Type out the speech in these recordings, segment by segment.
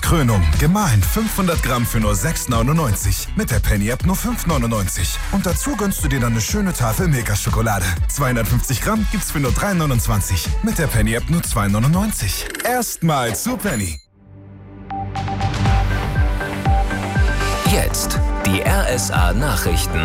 Krönung. Gemahlen 500 Gramm für nur 6,99. Mit der Penny-App nur 5,99. Und dazu gönnst du dir dann eine schöne Tafel Milka-Schokolade. 250 Gramm gibt's für nur 3,29. Mit der Penny-App nur 2,99. Erstmal zu Penny. Jetzt die RSA-Nachrichten.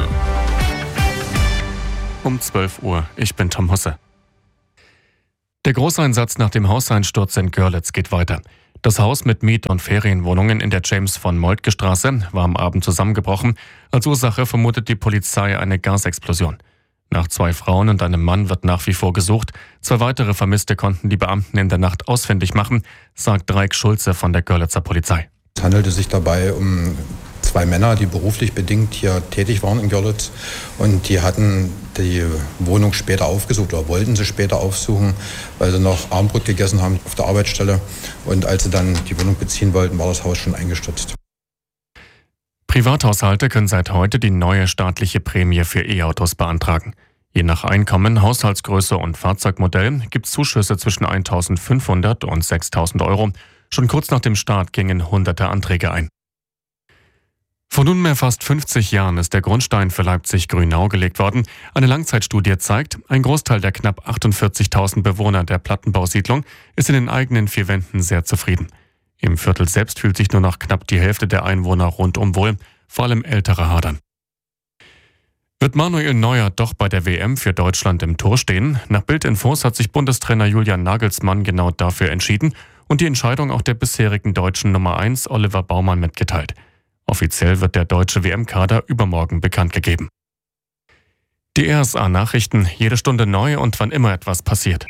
Um 12 Uhr. Ich bin Tom Husse. Der Großeinsatz nach dem Hauseinsturz in Görlitz geht weiter. Das Haus mit Miet- und Ferienwohnungen in der James-von-Moltke-Straße war am Abend zusammengebrochen. Als Ursache vermutet die Polizei eine Gasexplosion. Nach 2 Frauen und einem Mann wird nach wie vor gesucht. 2 weitere Vermisste konnten die Beamten in der Nacht ausfindig machen, sagt Dreik Schulze von der Görlitzer Polizei. Es handelte sich dabei um 2 Männer, die beruflich bedingt hier tätig waren in Görlitz, und die hatten die Wohnung später aufgesucht oder wollten sie später aufsuchen, weil sie noch Abendbrot gegessen haben auf der Arbeitsstelle, und als sie dann die Wohnung beziehen wollten, war das Haus schon eingestürzt. Privathaushalte können seit heute die neue staatliche Prämie für E-Autos beantragen. Je nach Einkommen, Haushaltsgröße und Fahrzeugmodell gibt es Zuschüsse zwischen 1.500 und 6.000 Euro. Schon kurz nach dem Start gingen hunderte Anträge ein. Vor nunmehr fast 50 Jahren ist der Grundstein für Leipzig-Grünau gelegt worden. Eine Langzeitstudie zeigt, ein Großteil der knapp 48.000 Bewohner der Plattenbausiedlung ist in den eigenen 4 Wänden sehr zufrieden. Im Viertel selbst fühlt sich nur noch knapp die Hälfte der Einwohner rundum wohl, vor allem Ältere hadern. Wird Manuel Neuer doch bei der WM für Deutschland im Tor stehen? Nach Bildinfos hat sich Bundestrainer Julian Nagelsmann genau dafür entschieden und die Entscheidung auch der bisherigen deutschen Nummer 1 Oliver Baumann mitgeteilt. Offiziell wird der deutsche WM-Kader übermorgen bekannt gegeben. Die RSA-Nachrichten, jede Stunde neu und wann immer etwas passiert.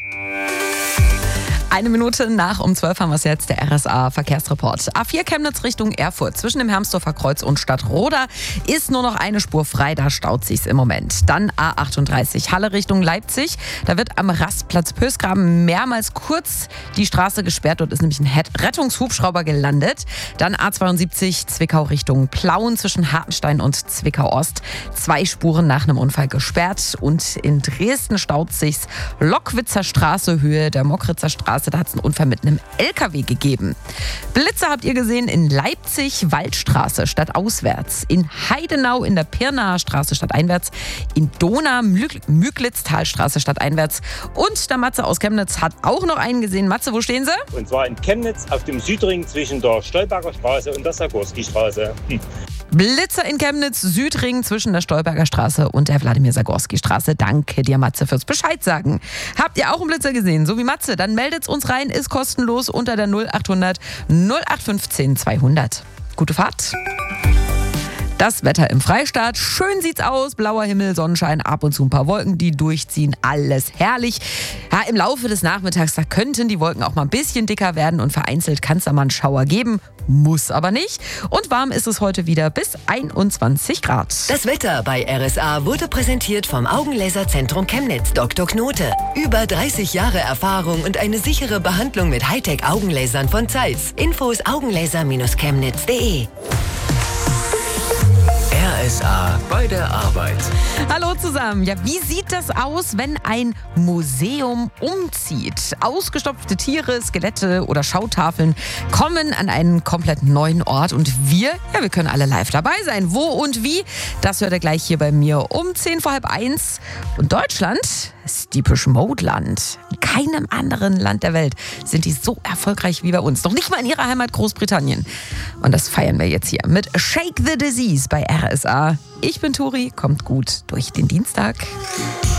1 Minute nach um 12 haben wir es jetzt, der RSA-Verkehrsreport. A4 Chemnitz Richtung Erfurt, zwischen dem Hermsdorfer Kreuz und Stadtroda ist nur noch eine Spur frei, da staut sich's im Moment. Dann A38 Halle Richtung Leipzig, da wird am Rastplatz Pösgraben mehrmals kurz die Straße gesperrt, dort ist nämlich ein Rettungshubschrauber gelandet. Dann A72 Zwickau Richtung Plauen, zwischen Hartenstein und Zwickau Ost, 2 Spuren nach einem Unfall gesperrt. Und in Dresden staut sich's Lockwitzer Straße, Höhe der Mockritzer Straße. Da hat es einen Unfall mit einem LKW gegeben. Blitzer habt ihr gesehen in Leipzig, Waldstraße stadtauswärts. In Heidenau in der Pirnaer Straße stadteinwärts. In Dohna, Müglitz, Talstraße stadteinwärts. Und der Matze aus Chemnitz hat auch noch einen gesehen. Matze, wo stehen Sie? Und zwar in Chemnitz auf dem Südring zwischen der Stolberger Straße und der Sagorski-Straße. Blitzer in Chemnitz, Südring zwischen der Stolberger Straße und der Wladimir-Sagorski-Straße. Danke dir, Matze, fürs Bescheid sagen. Habt ihr auch einen Blitzer gesehen, so wie Matze? Dann meldet's uns rein, ist kostenlos unter der 0800 0815 200. Gute Fahrt. Das Wetter im Freistaat, schön sieht's aus, blauer Himmel, Sonnenschein, ab und zu ein paar Wolken, die durchziehen, alles herrlich. Ja, im Laufe des Nachmittags, da könnten die Wolken auch mal ein bisschen dicker werden und vereinzelt kann es da mal einen Schauer geben, muss aber nicht. Und warm ist es heute wieder bis 21 Grad. Das Wetter bei RSA wurde präsentiert vom Augenlaserzentrum Chemnitz Dr. Knote. Über 30 Jahre Erfahrung und eine sichere Behandlung mit Hightech-Augenlasern von Zeiss. Infos augenlaser-chemnitz.de. RSA bei der Arbeit. Hallo zusammen. Ja, wie sieht das aus, wenn ein Museum umzieht? Ausgestopfte Tiere, Skelette oder Schautafeln kommen an einen komplett neuen Ort und wir können alle live dabei sein. Wo und wie? Das hört ihr gleich hier bei mir um 1:10 Und Deutschland ist Depeche Mode Land. In keinem anderen Land der Welt sind die so erfolgreich wie bei uns. Noch nicht mal in ihrer Heimat Großbritannien. Und das feiern wir jetzt hier mit Shake the Disease bei RSA. Ich bin Turi, kommt gut durch den Dienstag.